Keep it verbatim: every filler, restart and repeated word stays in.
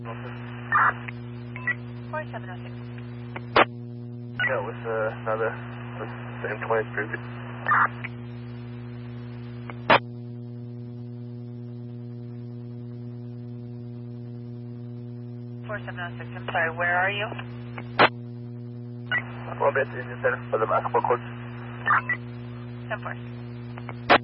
four seven oh six. Yeah, with uh, another, with the M twenty-three. four seven oh six, I'm sorry, where are you? One bit, is center for the basketball courts. ten four.